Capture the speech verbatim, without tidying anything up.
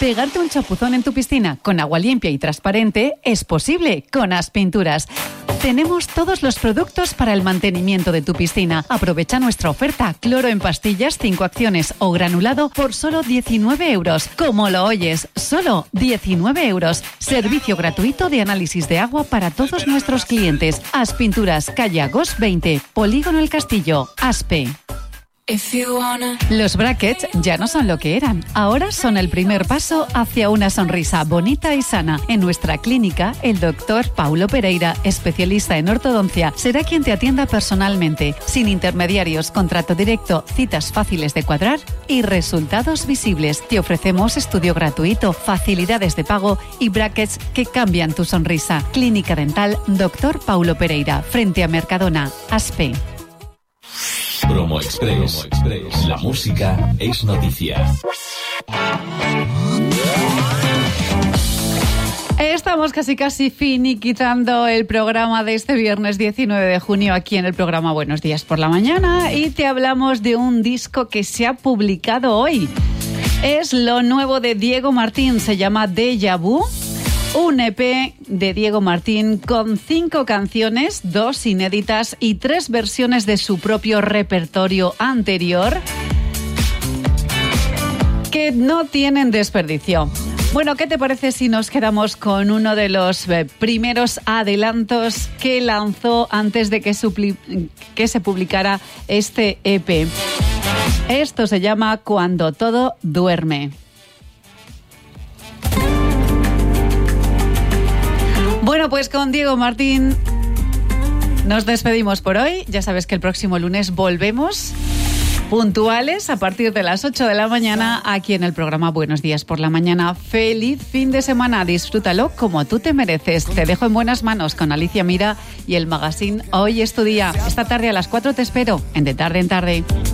Pegarte un chapuzón en tu piscina con agua limpia y transparente es posible con Aspinturas. Tenemos todos los productos para el mantenimiento de tu piscina. Aprovecha nuestra oferta. Cloro en pastillas, cinco acciones o granulado por solo diecinueve euros. Como lo oyes, solo diecinueve euros. Servicio gratuito de análisis de agua para todos nuestros clientes. Aspinturas, calle Agos veinte, Polígono El Castillo, Aspe. Los brackets ya no son lo que eran. Ahora son el primer paso hacia una sonrisa bonita y sana. En nuestra clínica, el doctor Paulo Pereira, especialista en ortodoncia, será quien te atienda personalmente, sin intermediarios, contrato directo, citas fáciles de cuadrar y resultados visibles. Te ofrecemos estudio gratuito, facilidades de pago y brackets que cambian tu sonrisa. Clínica Dental doctor Paulo Pereira, frente a Mercadona, Aspe. Promo Express. Promo Express. La música es noticia. Estamos casi casi finiquitando el programa de este viernes diecinueve de junio aquí en el programa Buenos Días por la Mañana y te hablamos de un disco que se ha publicado hoy. Es lo nuevo de Diego Martín, se llama Déjà Vu. Un E P de Diego Martín con cinco canciones, dos inéditas y tres versiones de su propio repertorio anterior que no tienen desperdicio. Bueno, ¿qué te parece si nos quedamos con uno de los primeros adelantos que lanzó antes de que, supli- que se publicara este E P? Esto se llama Cuando todo duerme. Bueno, pues con Diego Martín nos despedimos por hoy. Ya sabes que el próximo lunes volvemos puntuales a partir de las ocho de la mañana aquí en el programa Buenos Días por la Mañana. Feliz fin de semana, disfrútalo como tú te mereces. Te dejo en buenas manos con Alicia Mira y el magazine Hoy es tu día. Esta tarde a las cuatro te espero en De Tarde en Tarde.